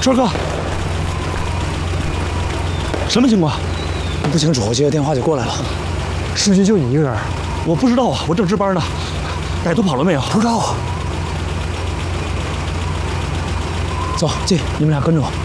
川哥，什么情况？ 不清楚，我接个电话就过来了。 市区就你一个人？ 我不知道啊，我正值班呢。歹徒跑了没有？ 不知道啊。走，进，你们俩跟着我。